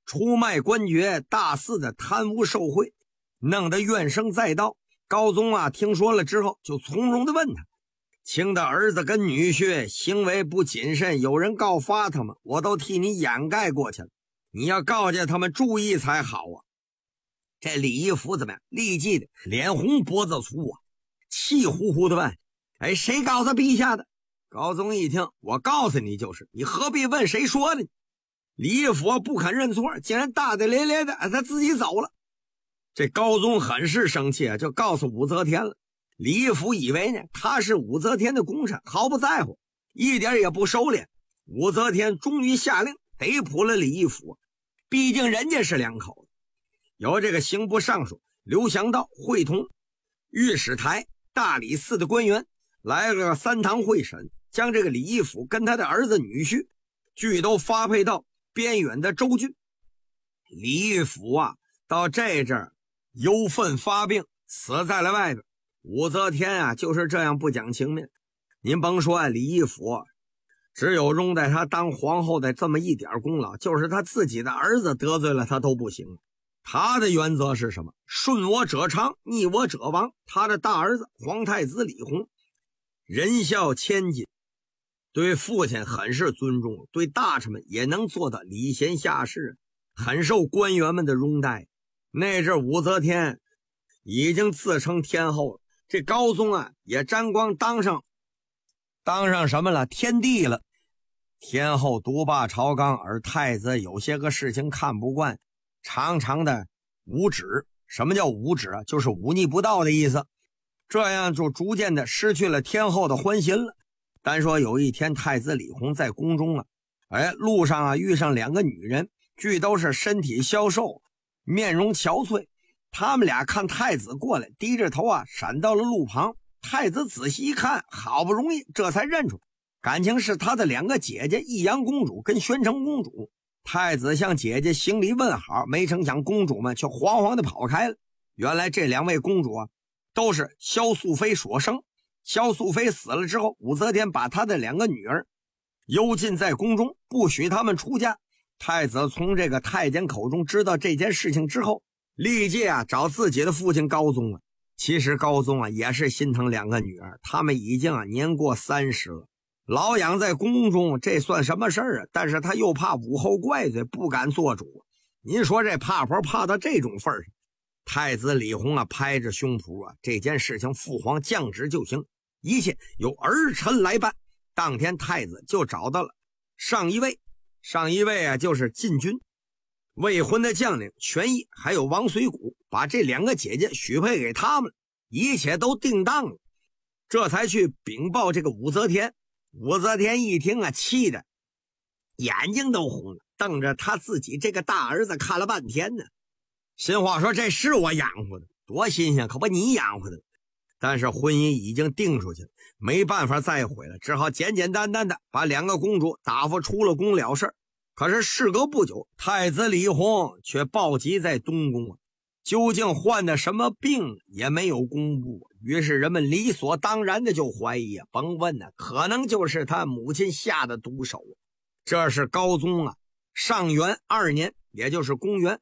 出卖官爵，大肆的贪污受贿，弄得怨声载道。高宗啊听说了之后，就从容的问他：卿的儿子跟女婿行为不谨慎，有人告发他们，我都替你掩盖过去了，你要告诫他们注意才好啊。这李义府怎么样？立即的脸红脖子粗啊，气呼呼的问：哎，谁告诉陛下的？高宗一听，我告诉你就是，你何必问谁说的？李义府不肯认错，竟然大大咧咧的他自己走了。这高宗很是生气啊，就告诉武则天了。李义府以为呢他是武则天的功臣，毫不在乎，一点也不收敛。武则天终于下令逮捕了李义府，毕竟人家是两口子。由这个刑部尚书刘祥道会同御史台、大理寺的官员来了3堂会审，将这个李义府跟他的儿子女婿俱都发配到边远的州郡。李义府啊到这阵儿忧愤发病，死在了外边。武则天啊就是这样不讲情面。您甭说啊，李义府只有容在他当皇后的这么一点功劳，就是他自己的儿子得罪了他都不行。他的原则是什么？顺我者昌，逆我者亡。他的大儿子皇太子李弘仁孝谦谨，对父亲很是尊重，对大臣们也能做到礼贤下士，很受官员们的拥戴。那阵武则天已经自称天后了，这高宗啊也沾光当上什么了？天帝了。天后独霸朝纲，而太子有些个事情看不惯，常常的无止。什么叫无止啊？就是忤逆不道的意思。这样就逐渐的失去了天后的欢心了。单说有一天太子李弘在宫中路上啊遇上2个女人，俱都是身体消瘦，面容憔悴。他们俩看太子过来，低着头啊闪到了路旁。太子仔细一看，好不容易这才认出感情是他的2个姐姐，义阳公主跟宣城公主。太子向姐姐行礼问好，没成想公主们却惶惶地跑开了。原来这2位公主啊都是萧素妃所生。萧素妃死了之后，武则天把她的2个女儿幽禁在宫中，不许他们出嫁。太子从这个太监口中知道这件事情之后，立即啊找自己的父亲高宗啊。其实高宗啊也是心疼2个女儿，他们已经年过30了，老养在宫中，这算什么事儿啊？但是他又怕武后怪罪，不敢做主。您说这怕婆怕到这种份上。太子李弘啊拍着胸脯啊，这件事情父皇降旨就行，一切由儿臣来办。当天太子就找到了上一位啊就是禁军未婚的将领权益还有王随谷，把这2个姐姐许配给他们，一切都定当了。这才去禀报这个武则天。武则天一听啊，气的眼睛都红了，瞪着他自己这个大儿子看了半天呢。心话说，这是我养活的，多新鲜，可不你养活的。但是婚姻已经定出去了，没办法再悔了，只好简简单单的把2个公主打发出了宫了事。可是事隔不久，太子李弘却暴疾在东宫啊，究竟患的什么病也没有公布。于是人们理所当然的就怀疑啊，甭问啊，可能就是他母亲下的毒手。这是高宗啊上元2年，也就是公元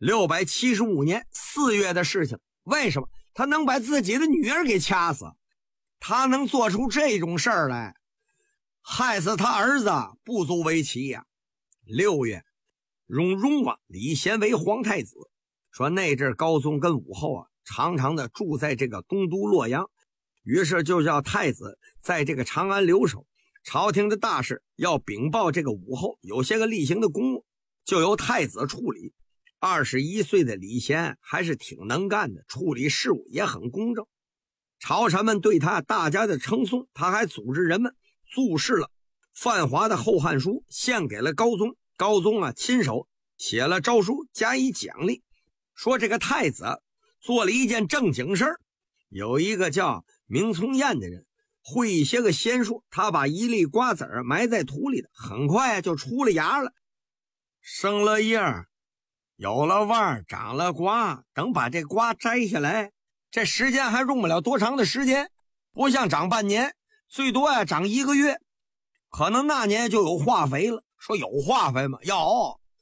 675年4月的事情。为什么他能把自己的女儿给掐死？他能做出这种事儿来，害死他儿子不足为奇呀。6月，荣王李贤为皇太子，说那阵高宗跟武后啊常常的住在这个东都洛阳，于是就叫太子在这个长安留守，朝廷的大事要禀报这个武后，有些个例行的公务就由太子处理。21岁的李贤还是挺能干的，处理事务也很公正，朝臣们对他大家的称颂。他还组织人们注释了范华的《后汉书》，献给了高宗。高宗啊亲手写了诏书加以奖励，说这个太子做了一件正经事儿。有一个叫明从彦的人会一些个仙术，他把一粒瓜子埋在土里的，很快就出了芽了，生了叶儿，有了腕儿，长了瓜。等把这瓜摘下来，这时间还用不了多长的时间，不像长半年，最多长1个月。可能那年就有化肥了。说有化肥吗？有，